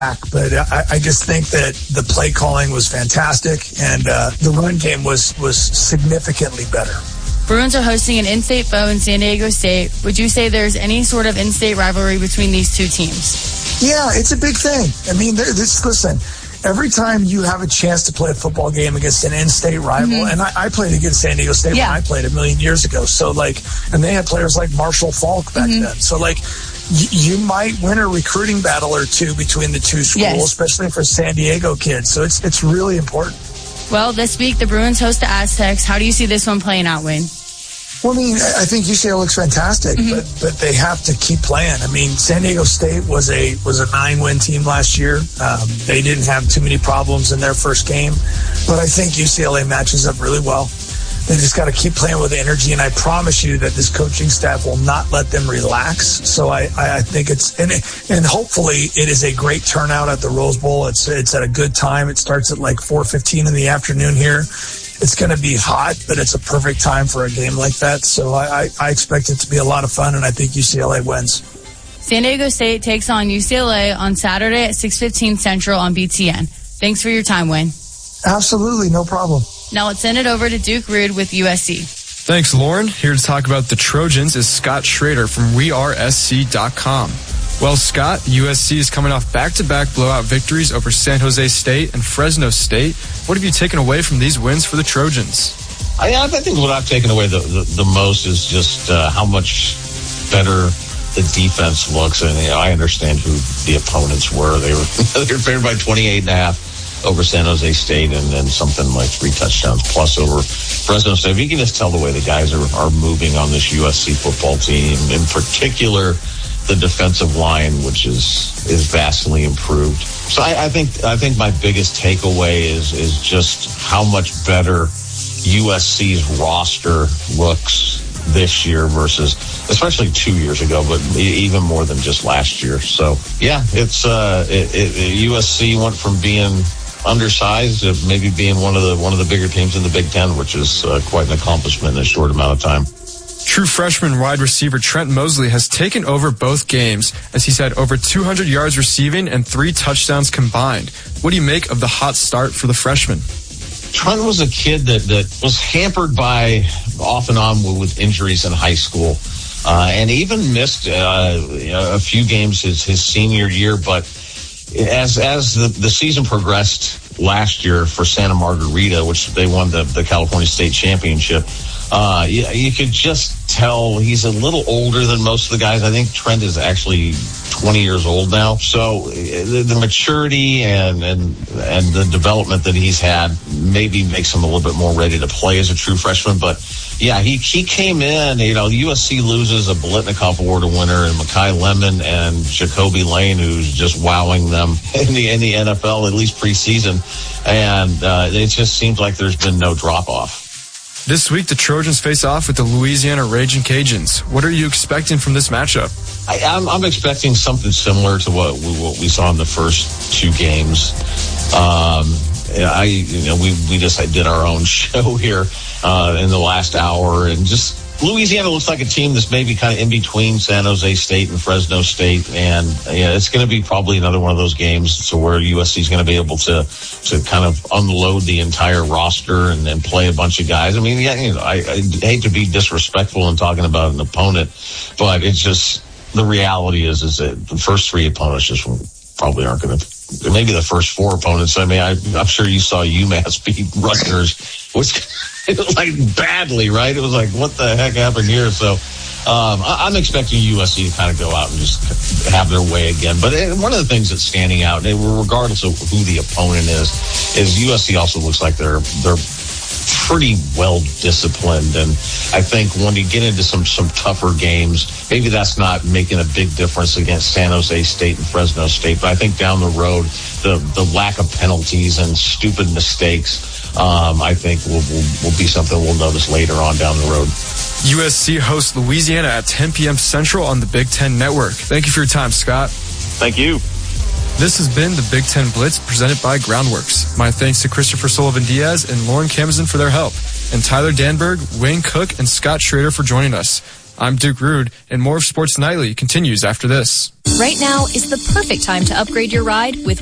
but I just think that the play calling was fantastic, and the run game was significantly better. Bruins are hosting an in-state foe in San Diego State. Would you say there's any sort of in-state rivalry between these two teams? Yeah, it's a big thing. I mean, listen, every time you have a chance to play a football game against an in-state rival, and I played against San Diego State when I played 1,000,000 years ago. So, and they had players like Marshall Faulk back then. So, you might win a recruiting battle or two between the two schools, especially for San Diego kids. So it's really important. Well, this week the Bruins host the Aztecs. How do you see this one playing out, Wayne? Well, I mean, I think UCLA looks fantastic, but they have to keep playing. I mean, San Diego State was a 9-win team last year. They didn't have too many problems in their first game, but I think UCLA matches up really well. They just got to keep playing with energy, and I promise you that this coaching staff will not let them relax. So I think it's and hopefully it is a great turnout at the Rose Bowl. It's at a good time. It starts at 4:15 in the afternoon here. It's going to be hot, but it's a perfect time for a game like that. So I expect it to be a lot of fun, and I think UCLA wins. San Diego State takes on UCLA on Saturday at 6:15 Central on BTN. Thanks for your time, Wayne. Absolutely, no problem. Now let's send it over to Duke Rude with USC. Thanks, Lauren. Here to talk about the Trojans is Scott Schrader from WeAreSC.com. Well, Scott, USC is coming off back-to-back blowout victories over San Jose State and Fresno State. What have you taken away from these wins for the Trojans? I think what I've taken away the most is just how much better the defense looks. And I understand who the opponents were. They were favored by 28.5 over San Jose State, and then something like 3 touchdowns plus over Fresno State. You can just tell the way the guys are moving on this USC football team, in particular the defensive line, which is vastly improved. So I think my biggest takeaway is just how much better USC's roster looks this year versus especially 2 years ago, but even more than just last year. So yeah, it's USC went from being undersized to maybe being one of the bigger teams in the Big Ten, which is quite an accomplishment in a short amount of time. True freshman wide receiver Trent Mosley has taken over both games as he's had over 200 yards receiving and 3 touchdowns combined. What do you make of the hot start for the freshman? Trent was a kid that was hampered by off and on with injuries in high school, and even missed a few games his senior year. But as the season progressed last year for Santa Margarita, which they won the California State Championship, you could just tell he's a little older than most of the guys. I think Trent is actually 20 years old now. So the maturity and the development that he's had maybe makes him a little bit more ready to play as a true freshman. But yeah, he came in, USC loses a Biletnikoff Award winner and Mekhi Lemon and Jacoby Lane, who's just wowing them in the NFL, at least preseason. And it just seems like there's been no drop off. This week, the Trojans face off with the Louisiana Ragin' Cajuns. What are you expecting from this matchup? I'm expecting something similar to what we saw in the first 2 games. We just did our own show here in the last hour, and just Louisiana looks like a team that's maybe kind of in between San Jose State and Fresno State, and it's going to be probably another one of those games to where USC is going to be able to kind of unload the entire roster and then play a bunch of guys. I mean, I hate to be disrespectful in talking about an opponent, but it's just the reality is that the first 3 opponents just probably aren't going to. Maybe the first 4 opponents. I mean, I'm sure you saw UMass beat Rutgers, which it was like badly, right? It was like, what the heck happened here? So I'm expecting USC to kind of go out and just have their way again. But one of the things that's standing out, regardless of who the opponent is USC also looks like they're pretty well disciplined, and I think when you get into some tougher games, maybe that's not making a big difference against San Jose State and Fresno State, but I think down the road the lack of penalties and stupid mistakes I think will be something we'll notice later on down the road. USC hosts Louisiana at 10 p.m. Central on the Big Ten Network. Thank you for your time, Scott. Thank you. This has been the Big Ten Blitz presented by Groundworks. My thanks to Christopher Sullivan-Diaz and Lauren Camazin for their help, and Tyler Danberg, Wayne Cook, and Scott Schrader for joining us. I'm Duke Rude, and more of Sports Nightly continues after this. Right now is the perfect time to upgrade your ride with